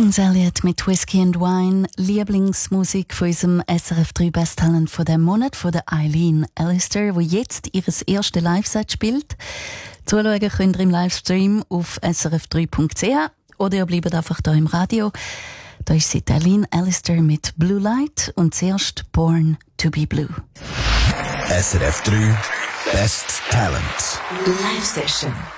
James Elliott mit Whiskey and Wine, Lieblingsmusik von unserem SRF 3 Best Talent von dem Monat, von der Eileen Allister, die jetzt ihr erstes Live-Set spielt. Zuschauen könnt ihr im Livestream auf srf3.ch oder ihr bleibt einfach hier im Radio. Da ist sie, Eileen Allister mit Blue Light und zuerst Born to be Blue. SRF 3 Best Talent Live Session.